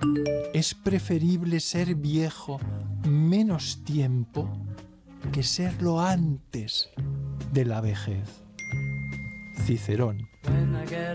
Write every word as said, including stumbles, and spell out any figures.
Es preferible ser viejo menos tiempo que serlo antes de la vejez. Cicerón.